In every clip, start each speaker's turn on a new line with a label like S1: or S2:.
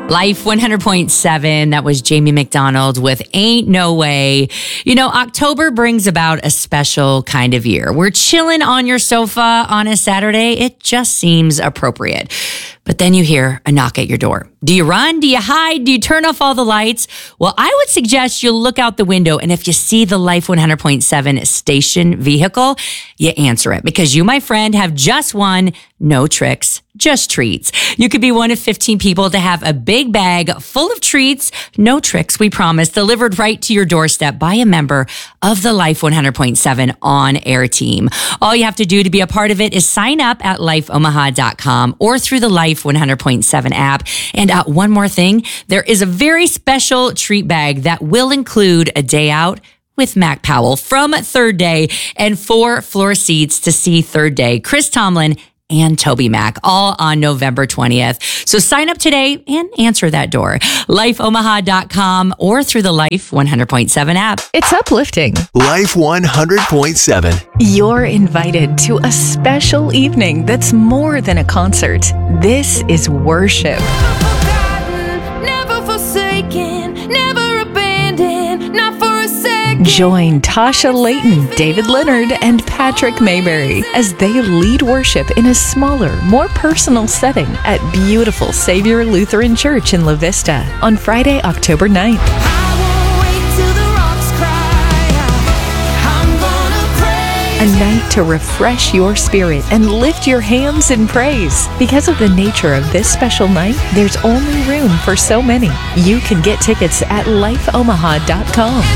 S1: Life 100.7, that was Jamie McDonald with Ain't No Way. You know, October brings about a special kind of year. We're chilling on your sofa on a Saturday. It just seems appropriate. But then you hear a knock at your door. Do you run? Do you hide? Do you turn off all the lights? Well, I would suggest you look out the window, and if you see the Life 100.7 station vehicle, you answer it, because you, my friend, have just won no tricks, just treats. You could be one of 15 people to have a big bag full of treats, no tricks, we promise, delivered right to your doorstep by a member of the Life 100.7 on-air team. All you have to do to be a part of it is sign up at lifeomaha.com or through the Life 100.7 app. And one more thing, there is a very special treat bag that will include a day out with Mac Powell from Third Day and 4 floor seats to see Third Day, Chris Tomlin and Toby Mac, all on November 20th. So sign up today and answer that door. LifeOmaha.com or through the Life 100.7 app.
S2: It's uplifting.
S3: Life 100.7.
S2: You're invited to a special evening that's more than a concert. This is worship.
S4: Never forsaken, never abandoned, not for a second.
S2: Join Tasha Layton, David Leonard, and Patrick Mayberry as they lead worship in a smaller, more personal setting at beautiful Savior Lutheran Church in La Vista on Friday, October 9th.
S4: I won't wait till the rocks cry out. I'm gonna pray.
S2: A night to refresh your spirit and lift your hands in praise. Because of the nature of this special night, there's only room for so many. You can get tickets at lifeomaha.com.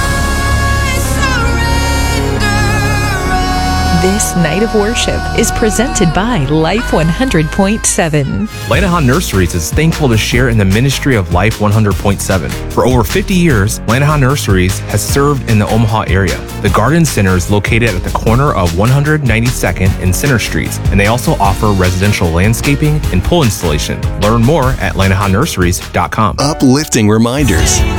S2: This night of worship is presented by Life 100.7.
S5: Lanahan Nurseries is thankful to share in the ministry of Life 100.7. For over 50 years, Lanahan Nurseries has served in the Omaha area. The Garden Center is located at the corner of 192nd and Center Streets, and they also offer residential landscaping and pool installation. Learn more at lanahanNurseries.com.
S3: Uplifting reminders.